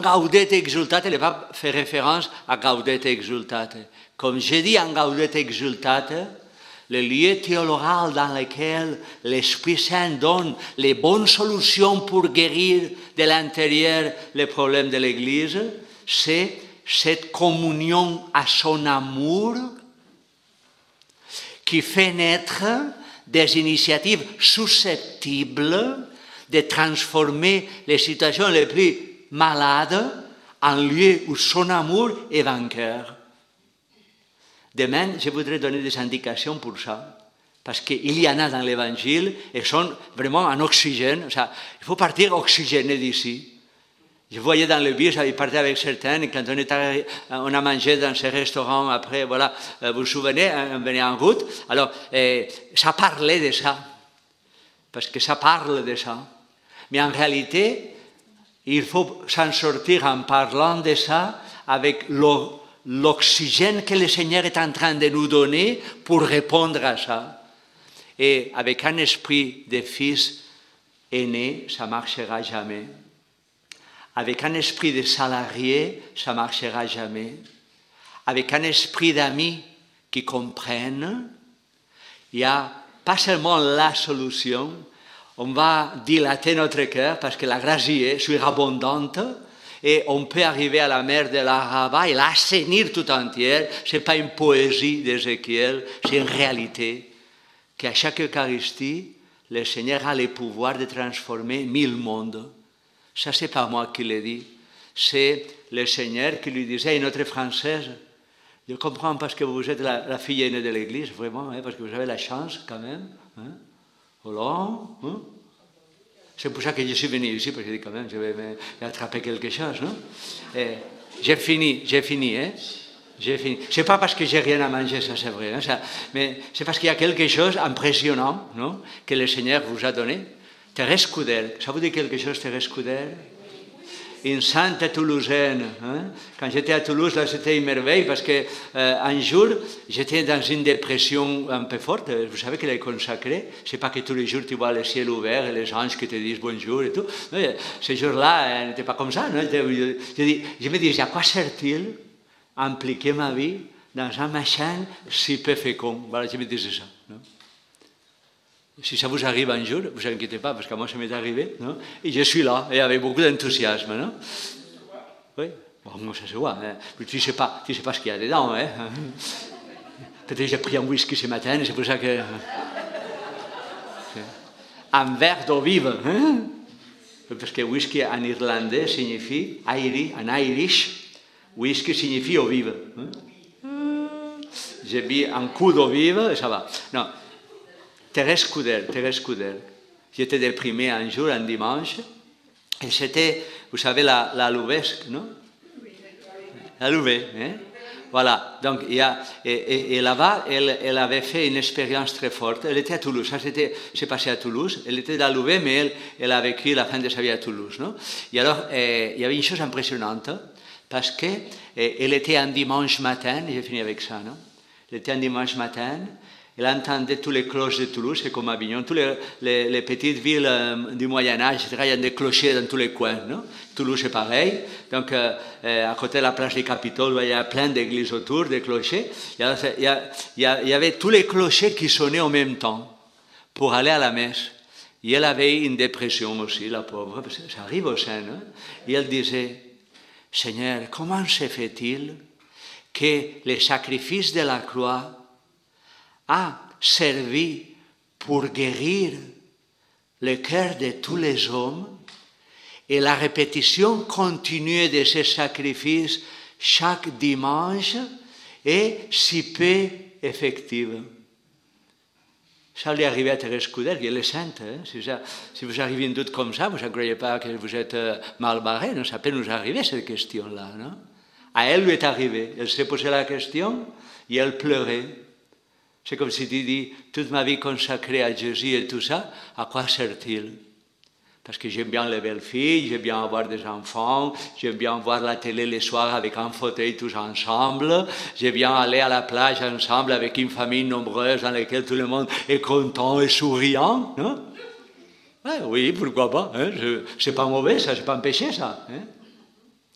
Gaudete Exultate, le pape fait référence à Gaudete Exultate. Comme j'ai dit en Gaudete Exultate, le lieu théologal dans lequel l'Esprit Saint donne les bonnes solutions pour guérir de l'intérieur les problèmes de l'Église, c'est cette communion à son amour qui fait naître des initiatives susceptibles de transformer les situations les plus malades en lieu où son amour est vainqueur. Demain, je voudrais donner des indications pour ça, parce qu'il y en a dans l'Évangile et sont vraiment en oxygène. Il faut partir oxygéné d'ici. Je voyais dans le bus, j'avais parti avec certains, et quand on a mangé dans ce restaurant, après, voilà, vous vous souvenez, on venait en route, alors ça parlait de ça, parce que ça parle de ça. Mais en réalité, il faut s'en sortir en parlant de ça avec l'oxygène que le Seigneur est en train de nous donner pour répondre à ça. Et avec un esprit de fils aîné, ça ne marchera jamais. Avec un esprit de salarié, ça ne marchera jamais. Avec un esprit d'amis qui comprennent, il n'y a pas seulement la solution, on va dilater notre cœur parce que la grâce y est surabondante et on peut arriver à la mer de l'Araba et l'assainir tout entière. Ce n'est pas une poésie d'Ézéchiel, c'est une réalité qu'à chaque Eucharistie, le Seigneur a le pouvoir de transformer 1000 mondes. Ça, ce n'est pas moi qui le dis, c'est le Seigneur qui lui disait à une autre Française, je comprends parce que vous êtes la fille aînée de l'Église, vraiment, parce que vous avez la chance quand même. Hollande, c'est pour ça que je suis venu ici, parce que quand même, je vais attraper quelque chose. Non? J'ai fini. C'est pas parce que j'ai rien à manger, ça c'est vrai, mais c'est parce qu'il y a quelque chose d'impressionnant, non, que le Seigneur vous a donné. Thérèse Coudert, ça vous dit quelque chose, Thérèse Coudert? Une sainte toulousaine. Quand j'étais à Toulouse, là, c'était une merveille parce qu'un jour, j'étais dans une dépression un peu forte. Vous savez qu'elle est consacrée. Je ne sais pas que tous les jours, tu vois le ciel ouvert et les anges qui te disent bonjour et tout. Ce jour-là, elle n'était pas comme ça. Non? Je me disais, à quoi sert-il impliquer ma vie dans un machin si peu fécond? Voilà, je me disais ça. Non? Si ça vous arrive un jour, ne vous inquiétez pas, parce que moi, ça m'est arrivé, non? Et je suis là, et avec beaucoup d'enthousiasme, non? Oui, bon, ça se voit, hein. Tu ne sais pas ce qu'il y a dedans, hein? Peut-être que j'ai pris un whisky ce matin, c'est pour ça que... Un verre d'eau vive, hein? Parce que whisky en irlandais signifie, en Irish, whisky signifie eau vive. Hein? J'ai bu un coup d'eau vive, et ça va. Non. Thérèse Coudert. J'étais déprimé un jour, un dimanche, et c'était, vous savez, la Louvesque, non? La Louvet, hein? Voilà, donc et là-bas, elle avait fait une expérience très forte. Elle était à Toulouse, ça c'est passé à Toulouse. Elle était dans la Louvet, mais elle a vécu la fin de sa vie à Toulouse, non? Et alors, il y avait une chose impressionnante, parce qu'elle était un dimanche matin, et j'ai fini avec ça, non? Elle était un dimanche matin. Elle entendait tous les cloches de Toulouse, c'est comme Avignon, toutes les petites villes du Moyen-Âge, etc. Il y a des clochers dans tous les coins. Non? Toulouse, c'est pareil. Donc, à côté de la place du Capitole, il y a plein d'églises autour, des clochers. Il y avait tous les clochers qui sonnaient en même temps pour aller à la messe. Et elle avait une dépression aussi, la pauvre, parce que ça arrive au sein. Hein? Et elle disait, Seigneur, comment se fait-il que le sacrifice de la croix a servi pour guérir le cœur de tous les hommes et la répétition continue de ces sacrifices chaque dimanche est si peu effective. Ça lui est arrivé à Thérèse Coudert, qui est sainte. Hein? Si vous arrivez un doute comme ça, vous ne croyez pas que vous êtes mal barré. Non? Ça peut nous arriver, cette question-là. Non? À elle lui est arrivé. Elle s'est posé la question et elle pleurait. C'est comme si tu dis, toute ma vie consacrée à Jésus et tout ça, à quoi sert-il? Parce que j'aime bien les belles filles, j'aime bien avoir des enfants, j'aime bien voir la télé les soirs avec un fauteuil tous ensemble, j'aime bien aller à la plage ensemble avec une famille nombreuse dans laquelle tout le monde est content et souriant. Non? Oui, pourquoi pas, hein? C'est pas mauvais ça, c'est pas un péché ça. Hein?